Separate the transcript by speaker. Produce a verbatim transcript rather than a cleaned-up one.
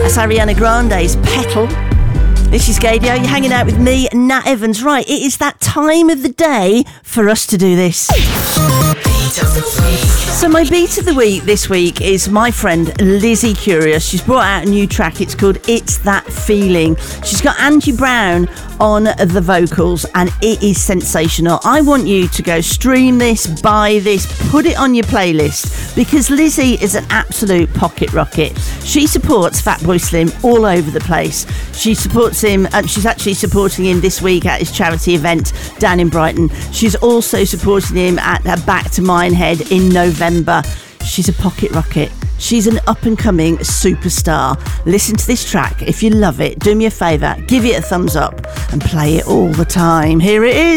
Speaker 1: That's Ariana Grande's Petal. This is Gaydio. You're hanging out with me, Nat Evans. Right, it is that time of the day for us to do this. So my beat of the week this week is my friend Lizzie Curious. She's brought out a new track. It's called It's That Feeling. She's got Angie Brown on the vocals and it is sensational. I want you to go stream this, buy this, put it on your playlist because Lizzie is an absolute pocket rocket. She supports Fatboy Slim all over the place. She supports him, and she's actually supporting him this week at his charity event down in Brighton. She's also supporting him at Back to Minehead in November. She's a pocket rocket. She's an up-and-coming superstar. Listen to this track. If you love it, do me a favour, give it a thumbs up and play it all the time. Here it is.